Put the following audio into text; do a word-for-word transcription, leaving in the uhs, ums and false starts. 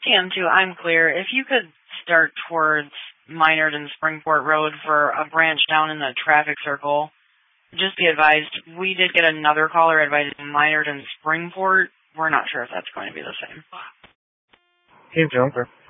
T M two, I'm clear. If you could start towards Minard and Springport Road for a branch down in the traffic circle, just be advised, we did get another caller advising Minard and Springport. We're not sure if that's going to be the same. Team two, I'm clear.